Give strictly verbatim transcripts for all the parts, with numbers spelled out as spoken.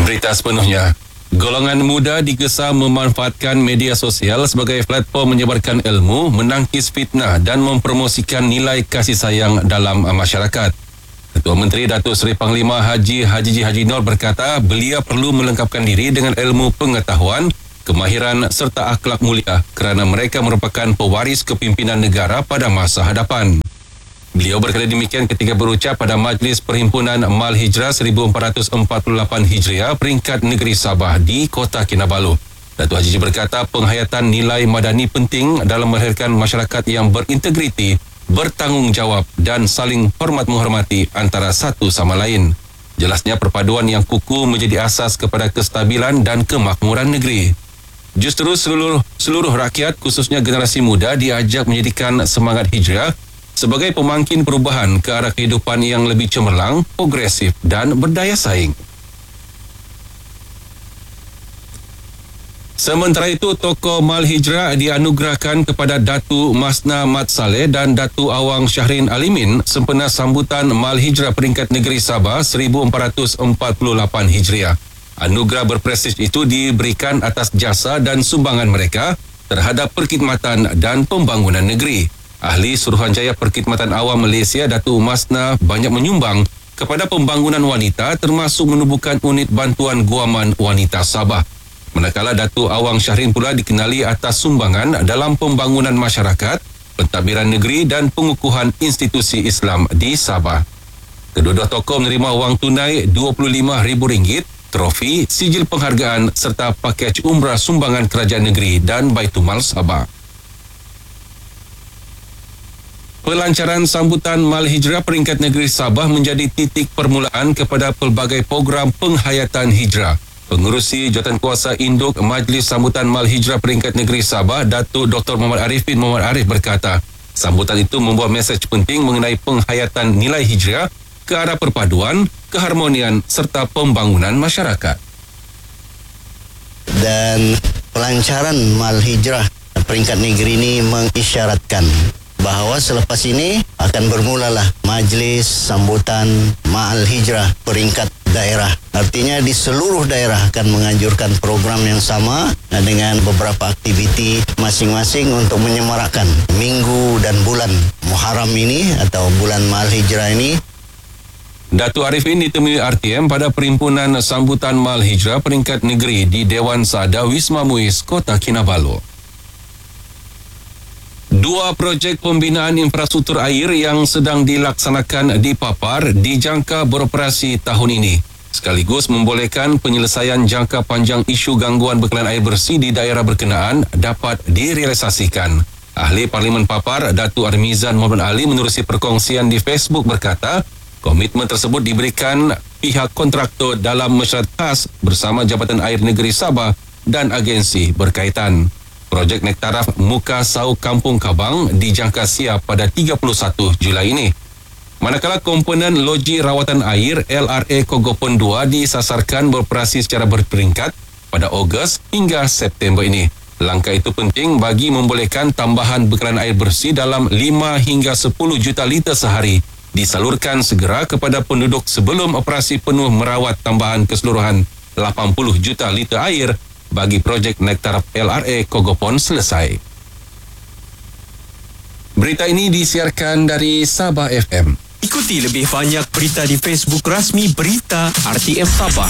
Berita sepenuhnya. Golongan muda digesa memanfaatkan media sosial sebagai platform menyebarkan ilmu, menangkis fitnah dan mempromosikan nilai kasih sayang dalam masyarakat. Ketua Menteri Datuk Seri Panglima Haji Haji Haji Nur berkata belia perlu melengkapkan diri dengan ilmu pengetahuan, kemahiran serta akhlak mulia kerana mereka merupakan pewaris kepimpinan negara pada masa hadapan. Beliau berkata demikian ketika berucap pada Majlis Perhimpunan Mal Hijrah seribu empat ratus empat puluh lapan Hijriah peringkat negeri Sabah di Kota Kinabalu. Datuk Haji berkata penghayatan nilai madani penting dalam melahirkan masyarakat yang berintegriti, bertanggungjawab dan saling hormat menghormati antara satu sama lain. Jelasnya perpaduan yang kukuh menjadi asas kepada kestabilan dan kemakmuran negeri. Justru seluruh seluruh rakyat khususnya generasi muda diajak menjadikan semangat hijrah sebagai pemangkin perubahan ke arah kehidupan yang lebih cemerlang, progresif dan berdaya saing. Sementara itu, tokoh Mal Hijrah dianugerahkan kepada Datu Masna Mat Saleh dan Datu Awang Syahrin Alimin sempena sambutan Mal Hijrah peringkat negeri Sabah seribu empat ratus empat puluh lapan Hijriah. Anugerah berprestij itu diberikan atas jasa dan sumbangan mereka terhadap perkhidmatan dan pembangunan negeri. Ahli Suruhanjaya Perkhidmatan Awam Malaysia Datu Masna banyak menyumbang kepada pembangunan wanita termasuk menubuhkan unit bantuan guaman wanita Sabah. Manakala Datu Awang Syahrin pula dikenali atas sumbangan dalam pembangunan masyarakat, pentadbiran negeri dan pengukuhan institusi Islam di Sabah. Kedua-dua tokoh menerima wang tunai dua puluh lima ribu ringgit, trofi, sijil penghargaan serta pakej umrah sumbangan kerajaan negeri dan Baitumal Sabah. Pelancaran sambutan Mal Hijrah peringkat negeri Sabah menjadi titik permulaan kepada pelbagai program penghayatan hijrah. Pengerusi Jawatankuasa Induk Majlis Sambutan Mal Hijrah peringkat negeri Sabah, Datuk Doktor Muhammad Arifin Muhammad Arif berkata, sambutan itu membawa mesej penting mengenai penghayatan nilai hijrah ke arah perpaduan, keharmonian serta pembangunan masyarakat. Dan pelancaran Mal Hijrah peringkat negeri ini mengisyaratkan bahawa selepas ini akan bermulalah Majlis Sambutan Mal Hijrah peringkat daerah. Artinya di seluruh daerah akan menganjurkan program yang sama dengan beberapa aktiviti masing-masing untuk menyemarakkan minggu dan bulan Muharram ini atau bulan Mal Hijrah ini. Datuk Arifin ditemui R T M pada Perhimpunan Sambutan Mal Hijrah peringkat negeri di Dewan Sada Wisma Muiz, Kota Kinabalu. Dua projek pembinaan infrastruktur air yang sedang dilaksanakan di Papar dijangka beroperasi tahun ini, sekaligus membolehkan penyelesaian jangka panjang isu gangguan bekalan air bersih di daerah berkenaan dapat direalisasikan. Ahli Parlimen Papar, Datuk Armizan Muhammad Ali menerusi perkongsian di Facebook berkata, komitmen tersebut diberikan pihak kontraktor dalam mesyuarat khas bersama Jabatan Air Negeri Sabah dan agensi berkaitan. Projek Nektaraf Muka Sau Kampung Kabang dijangka siap pada tiga puluh satu Julai ini. Manakala komponen loji rawatan air L R A Kogopon dua disasarkan beroperasi secara berperingkat pada Ogos hingga September ini. Langkah itu penting bagi membolehkan tambahan bekalan air bersih dalam lima hingga sepuluh juta liter sehari disalurkan segera kepada penduduk sebelum operasi penuh merawat tambahan keseluruhan lapan puluh juta liter air bagi projek Nektaraf L R A Kogopon selesai. Berita ini disiarkan dari Sabah F M. Ikuti lebih banyak berita di Facebook rasmi Berita R T M Sabah.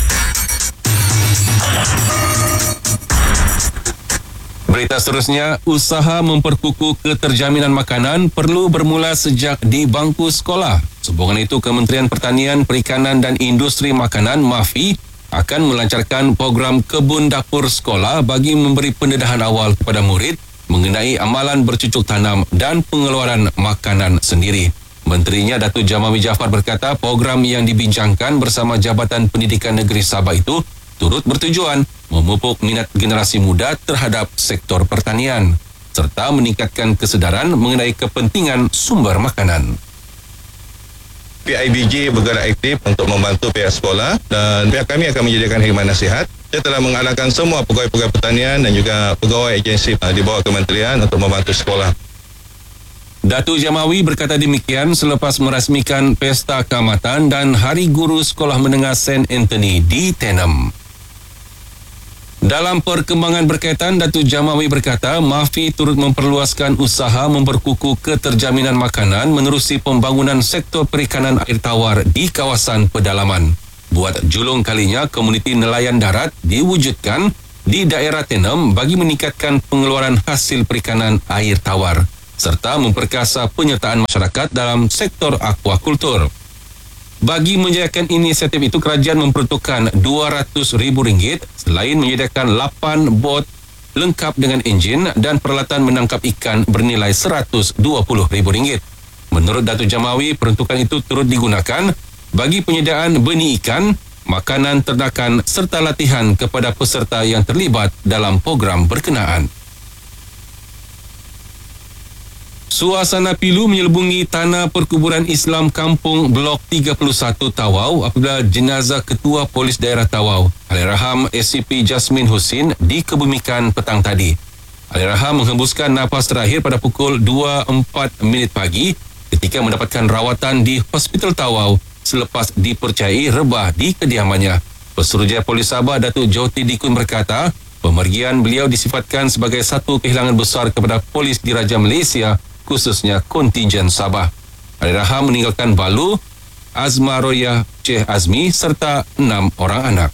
Berita seterusnya, usaha memperkukuh keterjaminan makanan perlu bermula sejak di bangku sekolah. Sehubungan itu, Kementerian Pertanian, Perikanan dan Industri Makanan MAFI akan melancarkan program kebun dapur sekolah bagi memberi pendedahan awal kepada murid mengenai amalan bercucuk tanam dan pengeluaran makanan sendiri. Menterinya Datuk Jamawi Jaafar berkata program yang dibincangkan bersama Jabatan Pendidikan Negeri Sabah itu turut bertujuan memupuk minat generasi muda terhadap sektor pertanian serta meningkatkan kesedaran mengenai kepentingan sumber makanan. P I B J bergerak aktif untuk membantu pihak sekolah dan pihak kami akan menyediakan khidmat nasihat. Saya telah mengalahkan semua pegawai-pegawai pertanian dan juga pegawai agensi di bawah kementerian untuk membantu sekolah. Datuk Jamawi berkata demikian selepas merasmikan Pesta Keamatan dan Hari Guru Sekolah Menengah Saint Anthony di Tenem. Dalam perkembangan berkaitan, Datuk Jamawi berkata Mafi turut memperluaskan usaha memperkukuh keterjaminan makanan menerusi pembangunan sektor perikanan air tawar di kawasan pedalaman. Buat julung kalinya, komuniti nelayan darat diwujudkan di daerah Tenem bagi meningkatkan pengeluaran hasil perikanan air tawar serta memperkasa penyertaan masyarakat dalam sektor akuakultur. Bagi menjayakan inisiatif itu, kerajaan memperuntukkan dua ratus ribu ringgit selain menyediakan lapan bot lengkap dengan enjin dan peralatan menangkap ikan bernilai seratus dua puluh ribu ringgit. Menurut Datuk Jamawi, peruntukan itu turut digunakan bagi penyediaan benih ikan, makanan ternakan serta latihan kepada peserta yang terlibat dalam program berkenaan. Suasana pilu menyelubungi tanah perkuburan Islam Kampung Blok tiga puluh satu Tawau apabila jenazah Ketua Polis Daerah Tawau, Allahyarham S C P Jasmin Husin, dikebumikan petang tadi. Allahyarham menghembuskan nafas terakhir pada pukul dua empat minit pagi ketika mendapatkan rawatan di Hospital Tawau selepas dipercayai rebah di kediamannya. Pesuruhjaya Polis Sabah Datuk Joti Dikun berkata, pemergian beliau disifatkan sebagai satu kehilangan besar kepada polis diraja Malaysia, khususnya kontingen Sabah. Allahyarham meninggalkan balu Azma Royah Ceh Azmi serta enam orang anak.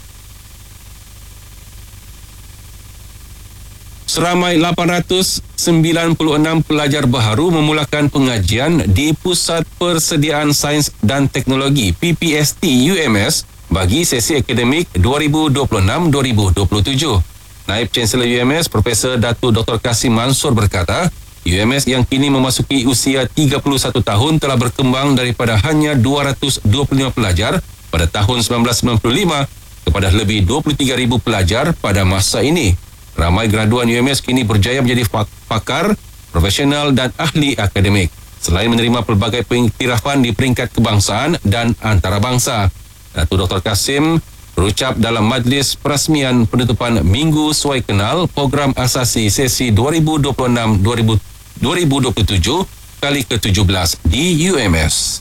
Seramai lapan ratus sembilan puluh enam pelajar baharu memulakan pengajian di Pusat Persediaan Sains dan Teknologi P P S T U M S bagi sesi akademik dua ribu dua puluh enam dua ribu dua puluh tujuh. Naib Chancellor U M S Profesor Datuk Doktor Kasim Mansur berkata, U M S yang kini memasuki usia tiga puluh satu tahun telah berkembang daripada hanya dua ratus dua puluh lima pelajar pada tahun sembilan belas sembilan puluh lima kepada lebih dua puluh tiga ribu pelajar pada masa ini. Ramai graduan U M S kini berjaya menjadi pakar, profesional dan ahli akademik. Selain menerima pelbagai pengiktirafan di peringkat kebangsaan dan antarabangsa, Datuk Doktor Kasim berucap dalam majlis perasmian penutupan Minggu Suai Kenal Program Asasi sesi dua ribu dua puluh enam dua ribu dua puluh tujuh kali ke tujuh belas di U M S.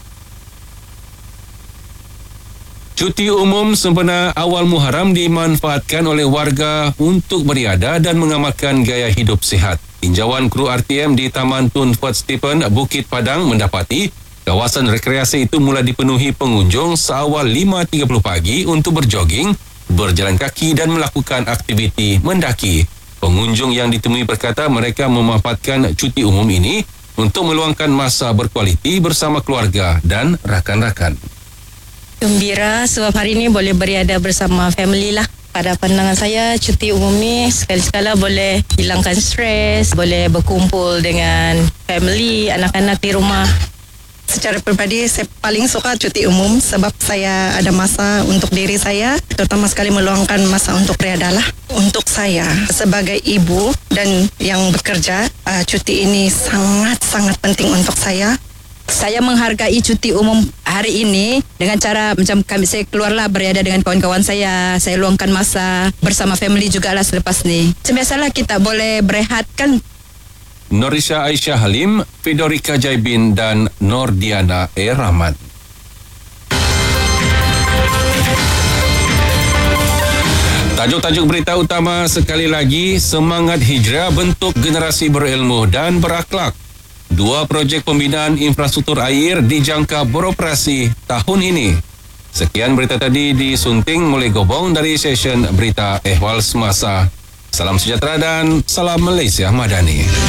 Cuti umum sempena awal Muharram dimanfaatkan oleh warga untuk beriadah dan mengamalkan gaya hidup sihat. Tinjauan kru R T M di Taman Tun Fort Stephen, Bukit Padang mendapati kawasan rekreasi itu mula dipenuhi pengunjung seawal lima tiga puluh pagi untuk berjoging, berjalan kaki dan melakukan aktiviti mendaki. Pengunjung yang ditemui berkata mereka memanfaatkan cuti umum ini untuk meluangkan masa berkualiti bersama keluarga dan rakan-rakan. Gembira sebab hari ini boleh beriadah bersama family lah. Pada pandangan saya, cuti umum ni sekali-sekala boleh hilangkan stres, boleh berkumpul dengan family, anak-anak di rumah. Secara peribadi, saya paling suka cuti umum sebab saya ada masa untuk diri saya, terutama sekali meluangkan masa untuk beriadah lah. Untuk saya sebagai ibu dan yang bekerja, uh, cuti ini sangat-sangat penting untuk saya. Saya menghargai cuti umum hari ini dengan cara macam kami saya keluarlah beriadah dengan kawan-kawan saya. Saya luangkan masa bersama family jugalah selepas ni. Biasalah kita boleh berehat kan. Norisha Aisyah Halim, Fedorika Jaibin dan Nordiana E. Rahman. Tajuk-tajuk berita utama sekali lagi, semangat hijrah bentuk generasi berilmu dan berakhlak. Dua projek pembinaan infrastruktur air dijangka beroperasi tahun ini. Sekian berita tadi disunting mulai Gobong dari session berita ehwal semasa. Salam sejahtera dan salam Malaysia Madani.